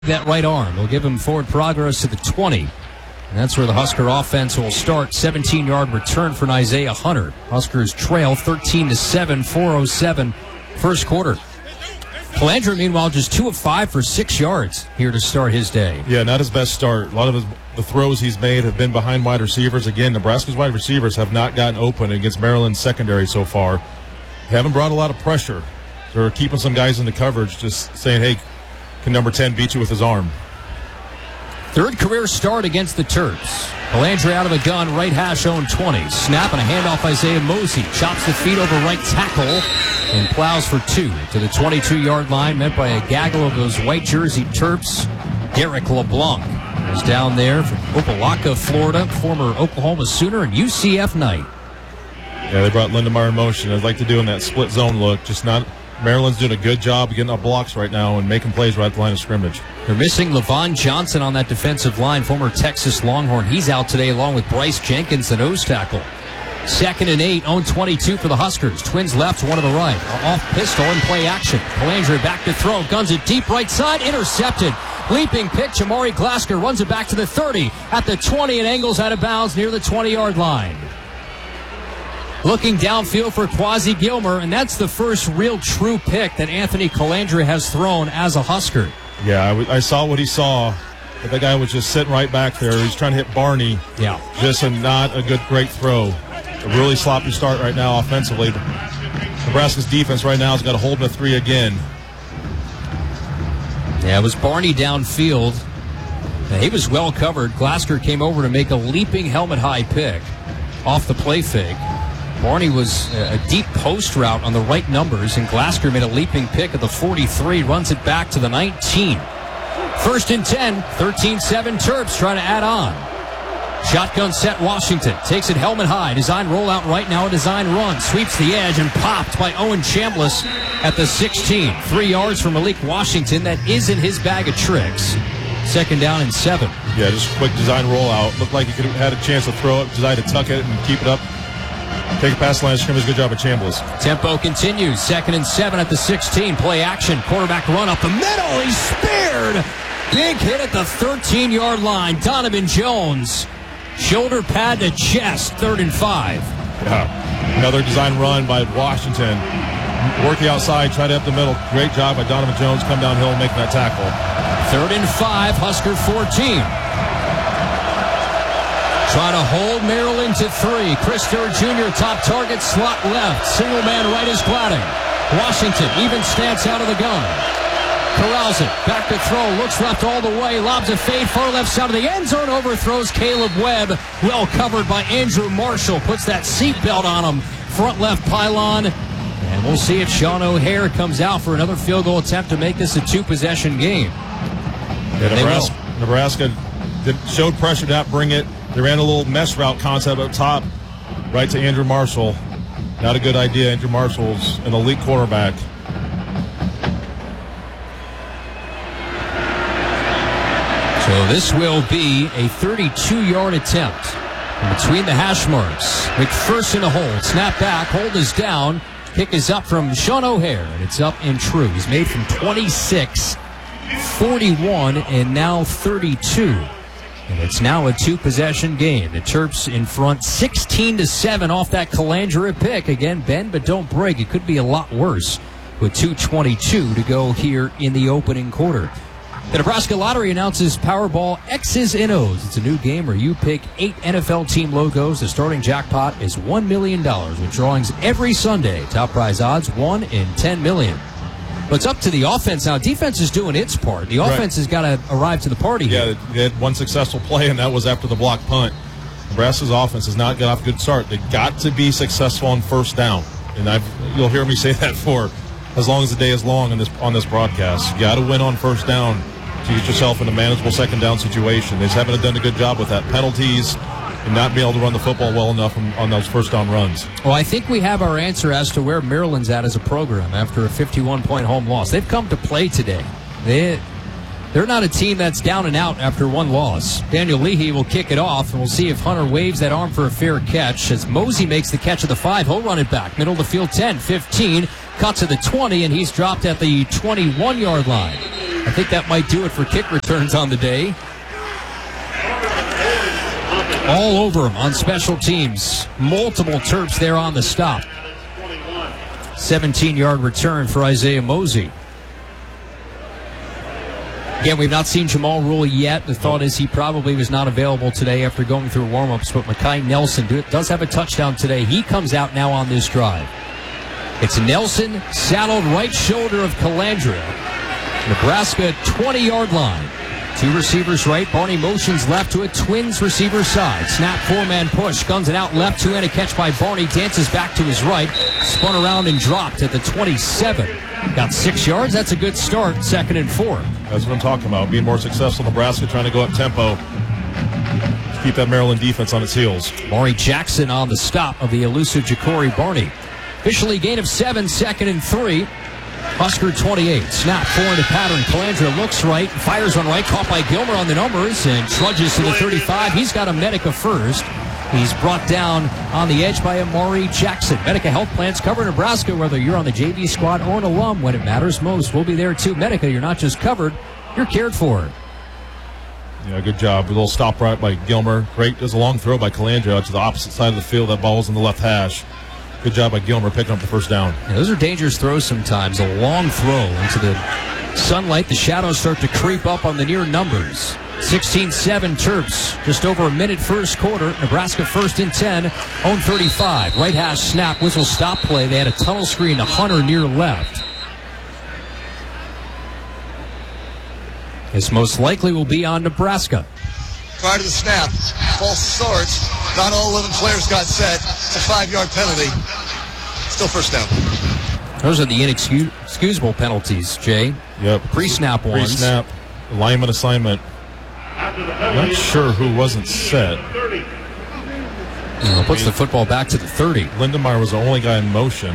that right arm will give him forward progress to the 20. And that's where the Husker offense will start. 17-yard return for Isaiah Hunter. Huskers trail 13-7, 4:07 first quarter. Calandra, meanwhile, just 2 of 5 for 6 yards here to start his day. Yeah, not his best start. A lot of the throws he's made have been behind wide receivers. Again, Nebraska's wide receivers have not gotten open against Maryland's secondary so far. They haven't brought a lot of pressure. They're keeping some guys in the coverage, just saying, hey, can number 10 beat you with his arm? Third career start against the Terps. Calandra out of the gun, right hash own 20. Snap and a handoff Isaiah Mosey. Chops the feet over right tackle and plows for 2 to the 22-yard line, met by a gaggle of those white jersey Terps. Derek LeBlanc is down there from Opelika, Florida, former Oklahoma Sooner and UCF Knight. Yeah, they brought Lindemeyer in motion. I'd like to do in that split zone look, just not. Maryland's doing a good job getting up blocks right now and making plays right at the line of scrimmage. They're missing Levon Johnson on that defensive line, former Texas Longhorn. He's out today along with Bryce Jenkins, the nose tackle. 2nd and 8, own 22 for the Huskers. Twins left, one to the right. Off pistol in play action. Calandra back to throw. Guns it deep right side. Intercepted. Leaping pick. Jamari Glasker runs it back to the 30. At the 20 and angles out of bounds near the 20-yard line. Looking downfield for Quasi Gilmer, and that's the first real true pick that Anthony Calandra has thrown as a Husker. Yeah, I saw what he saw. But that guy was just sitting right back there. He's trying to hit Barney. Yeah. Just not a great throw. A really sloppy start right now offensively. Nebraska's defense right now has got a hold of 3 again. Yeah, it was Barney downfield. He was well covered. Glasker came over to make a leaping helmet-high pick off the play fake. Barney was a deep post route on the right numbers, and Glasker made a leaping pick at the 43, runs it back to the 19. 1st and 10, 13-7 Terps trying to add on. Shotgun set Washington, takes it helmet high, design rollout right now, a design run, sweeps the edge and popped by Owen Chambliss at the 16. 3 yards from Malik Washington, that isn't his bag of tricks. 2nd down and 7. Yeah, just a quick design rollout. Looked like he could have had a chance to throw it, decided to tuck it and keep it up. Take a pass the line of scrimmage. Good job at Chambliss. Tempo continues. 2nd and 7 at the 16. Play action. Quarterback run up the middle. He's speared. Big hit at the 13-yard line. Donovan Jones. Shoulder pad to chest. 3rd and 5. Yeah. Another design run by Washington. Work the outside. Try to up the middle. Great job by Donovan Jones. Come downhill and make that tackle. 3rd and 5. Husker 14. Trying to hold Maryland to 3. Chris Durr Jr. top target, slot left. Single man right is Glading. Washington even stance out of the gun. Corrals it. Back to throw. Looks left all the way. Lobs a fade. Far left side of the end zone. Overthrows Caleb Webb. Well covered by Andrew Marshall. Puts that seatbelt on him. Front left pylon. And we'll see if Sean O'Hare comes out for another field goal attempt to make this a 2-possession game. Yeah, Nebraska showed pressure to bring it. They ran a little mesh route concept up top, right to Andrew Marshall. Not a good idea. Andrew Marshall's an elite quarterback. So this will be a 32-yard attempt between the hash marks. McPherson a hold. Snap back. Hold is down. Kick is up from Sean O'Hare, and it's up and true. He's made from 26, 41, and now 32. And it's now a 2-possession game. The Terps in front 16-7 off that Calandra pick. Again, bend but don't break. It could be a lot worse with 2:22 to go here in the opening quarter. The Nebraska Lottery announces Powerball X's and O's. It's a new game where you pick 8 NFL team logos. The starting jackpot is $1 million with drawings every Sunday. Top prize odds 1 in 10 million. But it's up to the offense now. Defense is doing its part. The offense has got to arrive to the party here. Yeah, they had one successful play, and that was after the block punt. Nebraska's offense has not got off a good start. They got to be successful on 1st down. And you'll hear me say that for as long as the day is long on this broadcast. You got to win on 1st down to get yourself in a manageable 2nd down situation. They just haven't done a good job with that. Penalties and not being able to run the football well enough on those 1st down runs. Well, I think we have our answer as to where Maryland's at as a program after a 51-point home loss. They've come to play today. They're not a team that's down and out after one loss. Daniel Leahy will kick it off, and we'll see if Hunter waves that arm for a fair catch. As Mosey makes the catch of the 5, he'll run it back. Middle of the field, 10, 15, cuts to the 20, and he's dropped at the 21-yard line. I think that might do it for kick returns on the day. All over him on special teams. Multiple Terps there on the stop. 17-yard return for Isaiah Mosey. Again, we've not seen Jamal Rule yet. The thought is he probably was not available today after going through warm-ups, but Mekhi Nelson does have a touchdown today. He comes out now on this drive. It's Nelson, saddled right shoulder of Calandria. Nebraska 20-yard line. Two receivers right. Barney motions left to a Twins receiver side. Snap, four-man push. Guns it out left. Two-handed catch by Barney. Dances back to his right. Spun around and dropped at the 27. Got 6 yards. That's a good start. 2nd and 4. That's what I'm talking about. Being more successful. Nebraska trying to go up tempo to keep that Maryland defense on its heels. Maury Jackson on the stop of the elusive Ja'Cory Barney. Officially gain of 7, 2nd and 3. Husker 28. Snap, 4 into pattern. Calandria looks right, fires on right, caught by Gilmer on the numbers, and trudges to the 35. He's got a Medica first. He's brought down on the edge by Amari Jackson. Medica Health Plans cover Nebraska, whether you're on the JV squad or an alum. When it matters most, we'll be there too. Medica, you're not just covered, you're cared for. Yeah, good job. A little stop right by Gilmer. Great. There's a long throw by Calandria to the opposite side of the field. That ball was in the left hash. Good job by Gilmer picking up the first down. Yeah, those are dangerous throws sometimes. A long throw into the sunlight. The shadows start to creep up on the near numbers. 16-7 Terps. Just over a minute first quarter. Nebraska 1st and 10. Own 35. Right hash snap. Whistle stop play. They had a tunnel screen to Hunter near left. This most likely will be on Nebraska. Prior to the snap, false starts. Not all 11 players got set. It's a 5-yard penalty. Still first down. Those are the inexcusable penalties, Jay. Yep. Pre-snap ones. Pre-snap, alignment assignment. I'm not sure who wasn't set. Puts the football back to the 30. Lindenmeyer was the only guy in motion.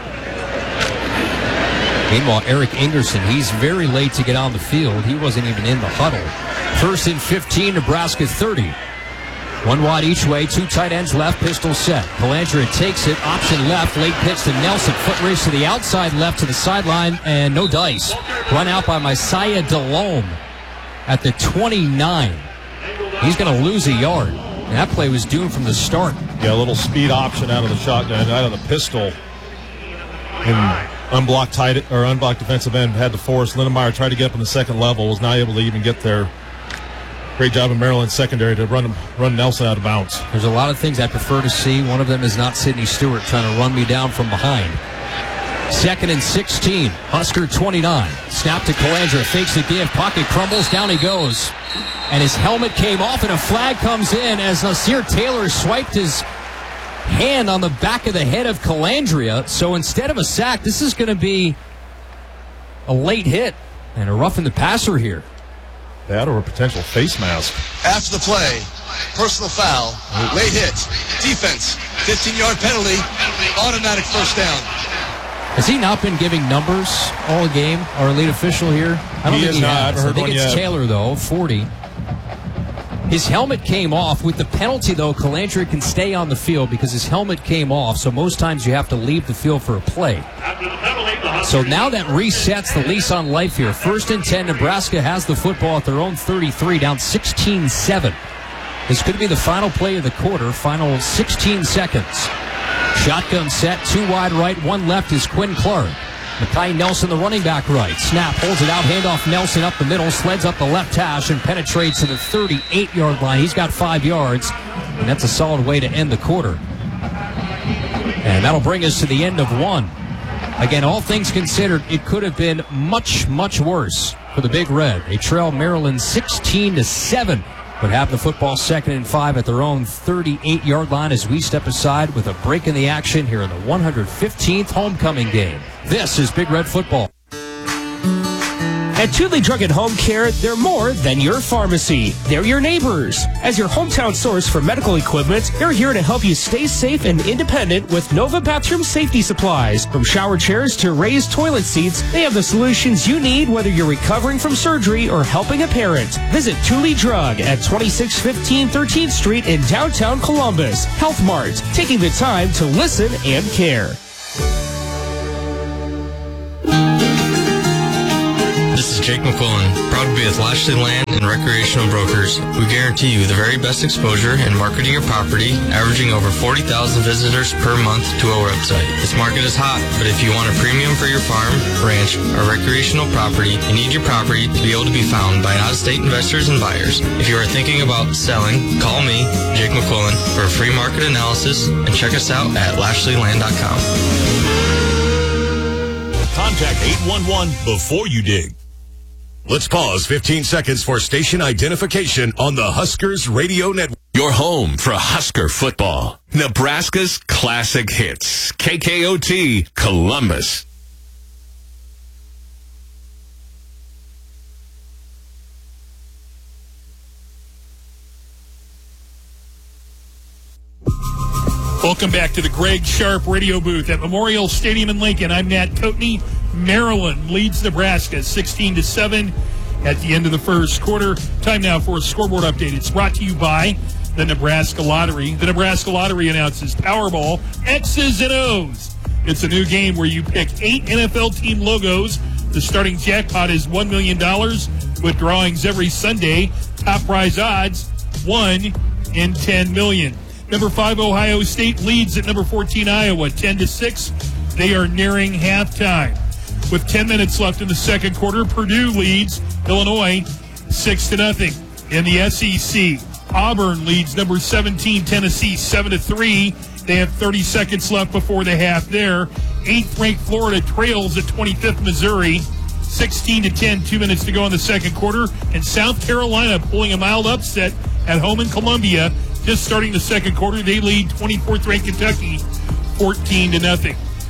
Meanwhile, Eric Ingerson, he's very late to get on the field. He wasn't even in the huddle. 1st and 15, Nebraska 30. One wide each way, two tight ends left, pistol set. Calandria takes it, option left, late pitch to Nelson. Foot race to the outside left to the sideline, and no dice. Run out by Messiah DeLome at the 29. He's going to lose a yard. And that play was doomed from the start. Yeah, a little speed option out of the shotgun, out of the pistol. And unblocked defensive end had to force. Lindenmeyer tried to get up in the second level, was not able to even get there. Great job in Maryland secondary to run Nelson out of bounds. There's a lot of things I prefer to see. One of them is not Sidney Stewart trying to run me down from behind. 2nd and 16. Husker 29. Snap to Calandria. Fakes the give. Pocket crumbles. Down he goes. And his helmet came off and a flag comes in as Nasir Taylor swiped his hand on the back of the head of Calandria. So instead of a sack, this is going to be a late hit and a roughing the passer here. That or a potential face mask. After the play, personal foul, late hit, defense, 15-yard penalty, automatic first down. Has he not been giving numbers all game, our lead official here? I don't think he has. I think it's Taylor, though, 40. His helmet came off. With the penalty, though, Calandria can stay on the field because his helmet came off, so most times you have to leave the field for a play. So now that resets the lease on life here. 1st and 10, Nebraska has the football at their own 33, down 16-7. This could be the final play of the quarter, final 16 seconds. Shotgun set, two wide right, one left is Quinn Clark. Mekhi Nelson, the running back right. Snap, holds it out, handoff Nelson up the middle, sleds up the left hash and penetrates to the 38-yard line. He's got 5 yards, and that's a solid way to end the quarter. And that'll bring us to the end of one. Again, all things considered, it could have been much, much worse for the Big Red. They trail Maryland 16-7, but have the football 2nd and 5 at their own 38-yard line as we step aside with a break in the action here in the 115th homecoming game. This is Big Red Football. At Tudley Drug and Home Care, they're more than your pharmacy. They're your neighbors. As your hometown source for medical equipment, they're here to help you stay safe and independent with Nova Bathroom Safety Supplies. From shower chairs to raised toilet seats, they have the solutions you need whether you're recovering from surgery or helping a parent. Visit Tudley Drug at 2615 13th Street in downtown Columbus. Health Mart, taking the time to listen and care. Jake McQuillan, proud to be with Lashley Land and Recreational Brokers. We guarantee you the very best exposure in marketing your property, averaging over 40,000 visitors per month to our website. This market is hot, but if you want a premium for your farm, ranch, or recreational property, you need your property to be able to be found by out-of-state investors and buyers. If you are thinking about selling, call me, Jake McQuillan, for a free market analysis and check us out at LashleyLand.com. Contact 811 before you dig. Let's pause 15 seconds for station identification on the Huskers Radio Network. Your home for Husker football. Nebraska's classic hits. KKOT Columbus. Welcome back to the Greg Sharp radio booth at Memorial Stadium in Lincoln. I'm Matt Coatney. Maryland leads Nebraska 16-7 at the end of the first quarter. Time now for a scoreboard update. It's brought to you by the Nebraska Lottery. The Nebraska Lottery announces Powerball X's and O's. It's a new game where you pick 8 NFL team logos. The starting jackpot is $1 million with drawings every Sunday. Top prize odds, 1 in 10 million. Number 5, Ohio State leads at number 14, Iowa, 10-6. They are nearing halftime. With 10 minutes left in the second quarter, Purdue leads Illinois 6-0. In the SEC, Auburn leads number 17, Tennessee, 7-3. They have 30 seconds left before the half there. 8th-ranked Florida trails at 25th Missouri, 16-10, 2 minutes to go in the second quarter. And South Carolina pulling a mild upset at home in Columbia. Just starting the second quarter, they lead 24th-ranked Kentucky 14-0.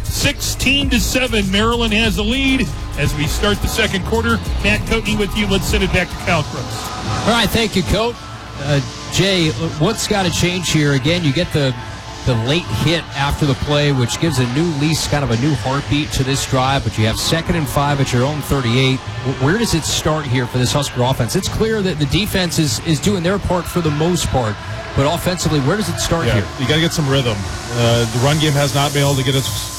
16-7, Maryland has the lead as we start the second quarter. Matt Coatney with you. Let's send it back to Cal Crooks. All right, thank you, Coat. Jay, what's got to change here? Again, you get the late hit after the play, which gives a new lease, kind of a new heartbeat to this drive, but you have 2nd and 5 at your own 38. Where does it start here for this Husker offense? It's clear that the defense is doing their part for the most part, but offensively, where does it start here? You got to get some rhythm. The run game has not been able to get us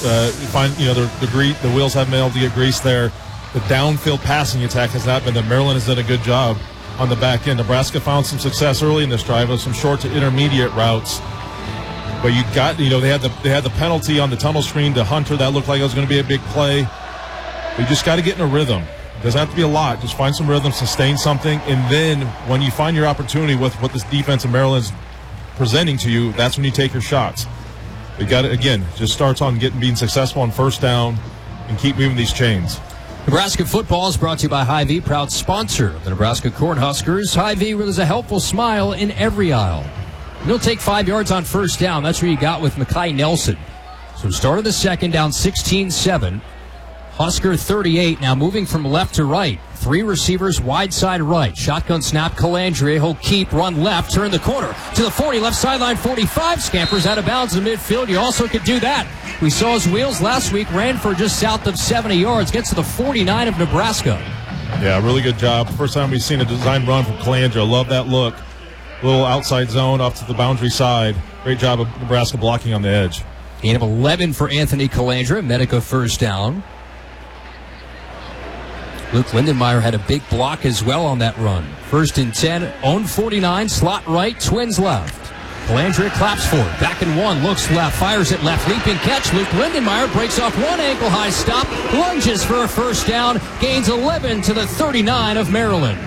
the wheels haven't been able to get greased there. The downfield passing attack has not been there. Maryland has done a good job on the back end. Nebraska found some success early in this drive with some short to intermediate routes. But you got, they had the penalty on the tunnel screen to Hunter. That looked like it was going to be a big play. But you just got to get in a rhythm. It doesn't have to be a lot. Just find some rhythm, sustain something, and then when you find your opportunity with what this defense in Maryland's presenting to you, that's when you take your shots. You got it again. Just starts on being successful on first down and keep moving these chains. Nebraska football is brought to you by Hy-Vee, proud sponsor of the Nebraska Cornhuskers. Hy-Vee, where there's a helpful smile in every aisle. He'll take 5 yards on first down. That's where you got with Mekhi Nelson. So start of the second, down 16-7. Husker 38, now moving from left to right. 3 receivers, wide side right. Shotgun snap, Calandria. He'll keep, run left, turn the corner to the 40, left sideline 45. Scampers out of bounds in midfield. You also could do that. We saw his wheels last week, ran for just south of 70 yards. Gets to the 49 of Nebraska. Yeah, really good job. First time we've seen a design run from Calandria. Love that look. Little outside zone up to the boundary side. Great job of Nebraska blocking on the edge. Gain of 11 for Anthony Calandria. Medica first down. Luke Lindenmeyer had a big block as well on that run. 1st and 10, own 49, slot right, Twins left. Calandria claps for it. Back and 1, looks left, fires it left, leaping catch. Luke Lindenmeyer breaks off one ankle-high stop, lunges for a first down, gains 11 to the 39 of Maryland.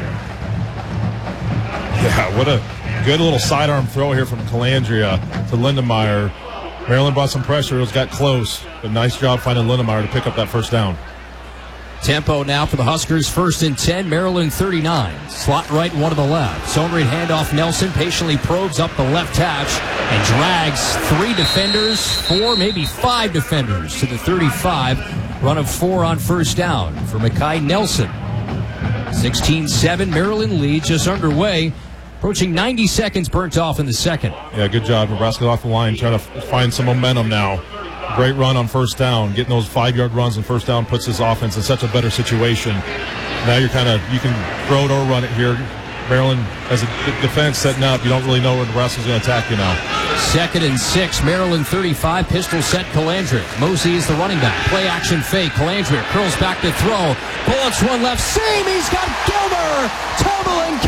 Yeah, what a good little sidearm throw here from Calandria to Lindenmeyer. Maryland brought some pressure. It got close, but nice job finding Lindenmeyer to pick up that first down. Tempo now for the Huskers. 1st and 10, Maryland 39. Slot right, one to the left. Zone read handoff. Nelson patiently probes up the left hatch and drags 3 defenders, 4, maybe 5 defenders to the 35. Run of 4 on first down for Mekhi Nelson. 16-7, Maryland lead just underway. Approaching 90 seconds burnt off in the second. Yeah, good job. Nebraska off the line, trying to find some momentum now. Great run on first down. Getting those 5-yard runs on first down puts this offense in such a better situation. Now you can throw it or run it here. Maryland, as a defense setting up, you don't really know where Nebraska's going to attack you now. 2nd and 6. Maryland 35. Pistol set Calandrick. Mosey is the running back. Play action fake. Calandrick curls back to throw. Bullets one left seam. He's got Gilmer tumbling.